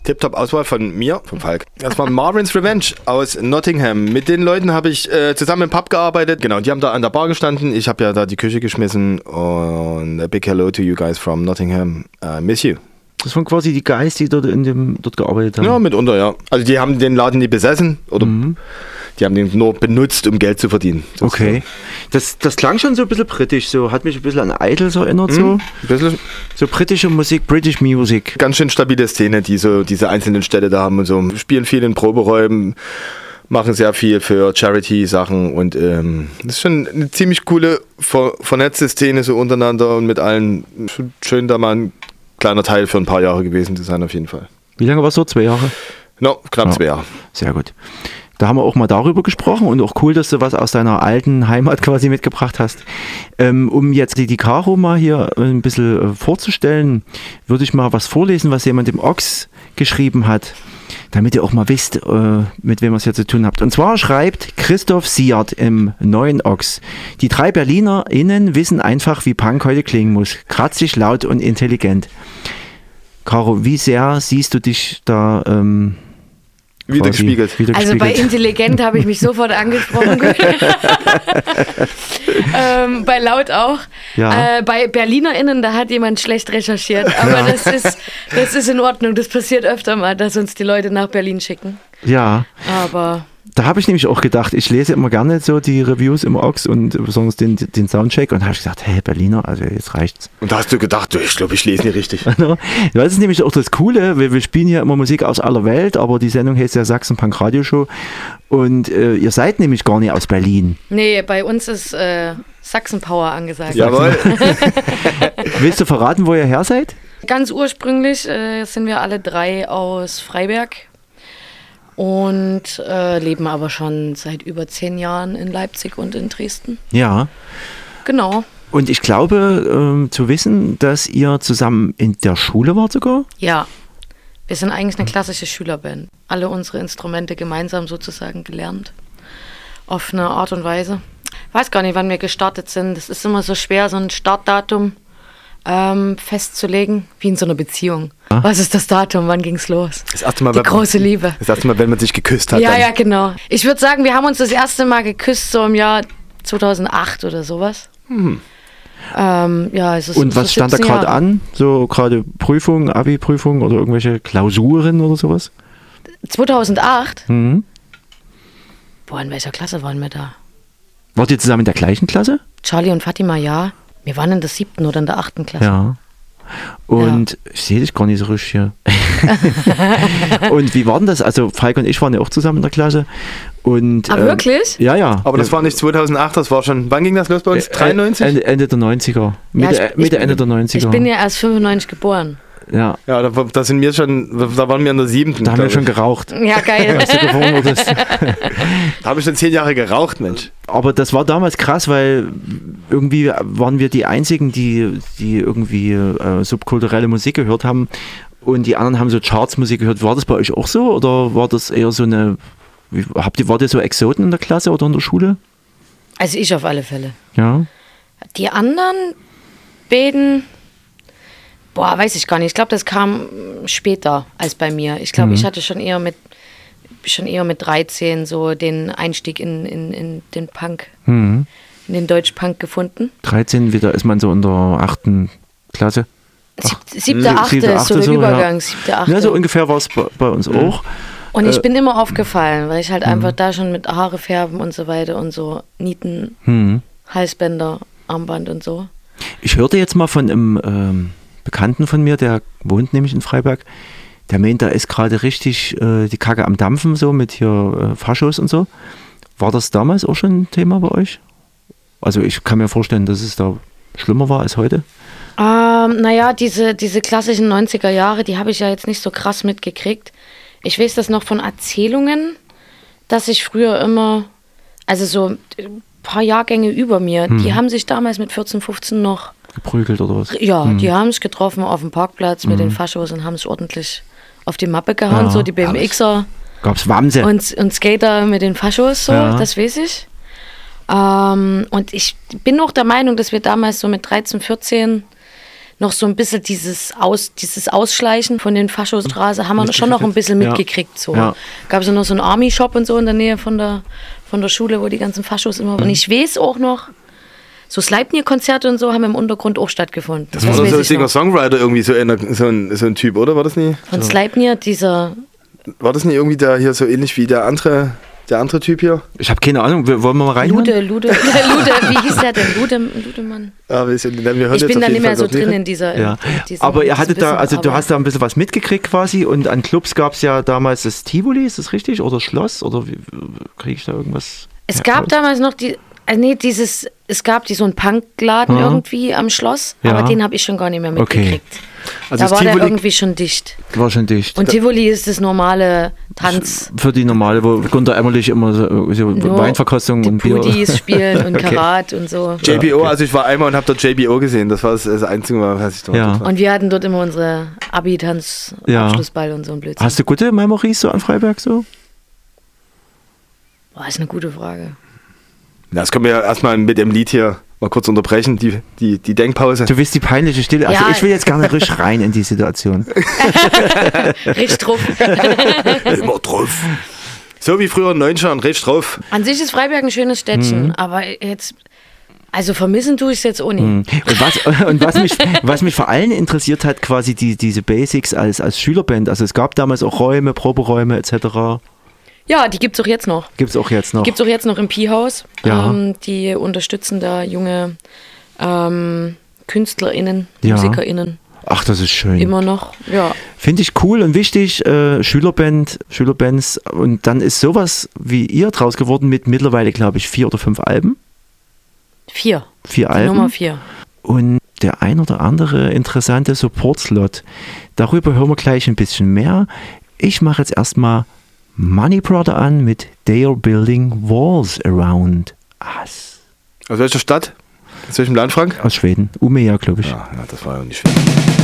Tip-Top-Auswahl von mir, vom Falk. Das war Marvin's Revenge aus Nottingham. Mit den Leuten habe ich zusammen im Pub gearbeitet. Genau, die haben da an der Bar gestanden. Ich habe ja da die Küche geschmissen. Und a big hello to you guys from Nottingham. Miss you. Das waren quasi die Guys, die dort gearbeitet haben? Ja, mitunter, ja. Also die haben den Laden nie besessen oder die haben den nur benutzt, um Geld zu verdienen. Okay. Das klang schon so ein bisschen britisch, so hat mich ein bisschen an Idols erinnert, so. Ein bisschen. So britische Musik, British Music. Ganz schön stabile Szene, die so diese einzelnen Städte da haben und so. Spielen viel in Proberäumen, machen sehr viel für Charity-Sachen und das ist schon eine ziemlich coole, vernetzte Szene so untereinander und mit allen. Schön, da mal ein kleiner Teil für ein paar Jahre gewesen zu sein, auf jeden Fall. Wie lange war es so? 2 Jahre? No, knapp 2 Jahre. Sehr gut. Da haben wir auch mal darüber gesprochen und auch cool, dass du was aus deiner alten Heimat quasi mitgebracht hast. Um jetzt die Caro mal hier ein bisschen vorzustellen, würde ich mal was vorlesen, was jemand im Ochs geschrieben hat, damit ihr auch mal wisst, mit wem ihr es hier zu tun habt. Und zwar schreibt Christoph Siert im Neuen Ochs: Die 3 BerlinerInnen wissen einfach, wie Punk heute klingen muss. Kratzig, laut und intelligent. Caro, wie sehr siehst du dich da Wiedergespiegelt. Also bei intelligent habe ich mich sofort angesprochen gefühlt. Bei laut auch. Ja. Bei BerlinerInnen, da hat jemand schlecht recherchiert. Aber das ist in Ordnung. Das passiert öfter mal, dass uns die Leute nach Berlin schicken. Ja. Aber da habe ich nämlich auch gedacht, ich lese immer gerne so die Reviews im Ochs und besonders den Soundcheck und da habe ich gesagt, hey Berliner, also jetzt reicht's. Und da hast du gedacht, ich glaube, ich lese nicht richtig. Das ist nämlich auch das Coole, wir spielen hier immer Musik aus aller Welt, aber die Sendung heißt ja Sachsen-Punk Radio Show und ihr seid nämlich gar nicht aus Berlin. nee, bei uns ist Sachsen-Power angesagt. Jawohl. Willst du verraten, wo ihr her seid? Ganz ursprünglich sind wir alle 3 aus Freiberg. Und leben aber schon seit über 10 Jahren in Leipzig und in Dresden. Ja. Genau. Und ich glaube zu wissen, dass ihr zusammen in der Schule wart sogar? Ja. Wir sind eigentlich eine klassische Schülerband. Alle unsere Instrumente gemeinsam sozusagen gelernt. Auf eine Art und Weise. Ich weiß gar nicht, wann wir gestartet sind. Das ist immer so schwer, so ein Startdatum festzulegen, wie in so einer Beziehung. Ah. Was ist das Datum? Wann ging's los? Das erste Mal, Die große Liebe. Das erste Mal, wenn man sich geküsst hat. Ja, dann. ja, genau. Ich würde sagen, wir haben uns das erste Mal geküsst so im Jahr 2008 oder sowas. Ja, es ist Und was so stand da 17 gerade Jahre. an? So gerade Prüfungen, Abi-Prüfungen oder irgendwelche Klausuren oder sowas? 2008? Mhm. Boah, in welcher Klasse waren wir da? Wart ihr zusammen in der gleichen Klasse? Charlie und Fatima, ja. Wir waren in der 7. oder in der 8. Klasse. Ja. Und ich sehe dich gar nicht so richtig hier. Und wie war denn das? Also Falk und ich waren ja auch zusammen in der Klasse. Und, wirklich? Ja, ja. Aber das war nicht 2008, das war schon, wann ging das los bei uns? 93? Ende der 90er. Ende der 90er. Ich bin ja erst 95 geboren. Ja. Ja, da sind wir schon, da waren wir in der 7. Da haben wir schon geraucht. Ja, geil. Als du geboren wurdest. Da habe ich schon 10 Jahre geraucht, Mensch. Aber das war damals krass, weil irgendwie waren wir die Einzigen, die irgendwie subkulturelle Musik gehört haben und die anderen haben so Chartsmusik gehört. War das bei euch auch so oder war das eher so eine, wart ihr so Exoten in der Klasse oder in der Schule? Also ich auf alle Fälle. Ja. Die anderen beiden, weiß ich gar nicht. Ich glaube, das kam später als bei mir. Ich glaube, ich hatte schon eher mit 13 so den Einstieg in den Punk, in den Deutsch-Punk gefunden. 13, wieder ist man so in der 8. Klasse. 7., 8. ist so der Übergang, 7., 8. Ja, so ungefähr war es bei uns auch. Und ich bin immer aufgefallen, weil ich halt einfach da schon mit Haare färben und so weiter und so Nieten, Halsbänder, Armband und so. Ich hörte jetzt mal von einem Bekannten von mir, der wohnt nämlich in Freiberg, der meint, da ist gerade richtig die Kacke am Dampfen, so mit hier Faschos und so. War das damals auch schon ein Thema bei euch? Also ich kann mir vorstellen, dass es da schlimmer war als heute. Naja, diese klassischen 90er Jahre, die habe ich ja jetzt nicht so krass mitgekriegt. Ich weiß das noch von Erzählungen, dass ich früher immer, also so ein paar Jahrgänge über mir, die haben sich damals mit 14, 15 noch geprügelt oder was? Ja, die haben sich getroffen auf dem Parkplatz mit den Faschos und haben es ordentlich auf die Mappe gehauen, so die BMXer. Gab's Wamse. Und Skater mit den Faschos, so, das weiß ich. Und ich bin auch der Meinung, dass wir damals so mit 13, 14 noch so ein bisschen dieses Ausschleichen von den Faschostraße haben wir schon noch ein bisschen mitgekriegt. So. Ja. Gab es noch so einen Army-Shop und so in der Nähe von der Schule, wo die ganzen Faschos immer waren. Und ich weiß auch noch, so Sleipnir-Konzerte und so haben im Untergrund auch stattgefunden. Das war doch so ein Singer-Songwriter irgendwie, so ein Typ, oder? War das nie? Von Sleipnir, War das nicht irgendwie da hier so ähnlich wie der andere Typ hier? Ich habe keine Ahnung, wollen wir mal rein? Lude, wie hieß der denn? Ludemann. Ja, wir ich bin da nicht mehr so drin in dieser... Ja. Aber ihr hattet da, also du hast da ein bisschen was mitgekriegt quasi und an Clubs gab es ja damals das Tivoli, ist das richtig? Oder Schloss? Oder kriege ich da irgendwas? Es gab damals noch es gab so einen Punkladen irgendwie am Schloss, aber den habe ich schon gar nicht mehr mitgekriegt. Okay. Also da war der irgendwie schon dicht. War schon dicht. Und Tivoli ist das normale Tanz. Für die normale, wo Gunter Emmerlich immer so Weinverkostung und Bier. Pudis spielen und Karat und so. JBO, also ich war einmal und habe dort JBO gesehen. Das war das einzige Mal, was ich dort war. Und wir hatten dort immer unsere Abi-Tanz, Abschlussball und so ein Blödsinn. Hast du gute Memories so an Freiberg so? Boah, ist eine gute Frage. Das können wir ja erstmal mit dem Lied hier mal kurz unterbrechen, die Denkpause. Du willst die peinliche Stille. Also ich will jetzt gar nicht richtig rein in die Situation. Richtig drauf. Immer drauf. So wie früher in Neunschan, richtig drauf. An sich ist Freiberg ein schönes Städtchen, aber jetzt... Also vermissen tue ich es jetzt auch nicht. Und was mich vor allem interessiert hat, quasi diese Basics als Schülerband. Also es gab damals auch Räume, Proberäume etc. Ja, die gibt es auch jetzt noch. Gibt es auch jetzt noch im Pi-Haus. Ja. Die unterstützen da junge KünstlerInnen, Ja. MusikerInnen. Ach, das ist schön. Immer noch, ja. Finde ich cool und wichtig, Schülerbands. Und dann ist sowas wie ihr draus geworden mit mittlerweile, glaube ich, 4 oder 5 Alben. 4. 4 Alben. Nummer 4. Und der ein oder andere interessante Support-Slot. Darüber hören wir gleich ein bisschen mehr. Ich mache jetzt erstmal Money Brother an mit They Are Building Walls Around Us. Aus welcher Stadt? Aus welchem Land, Frank? Aus Schweden. Umeå, glaube ich. Ja, das war ja nicht Schweden.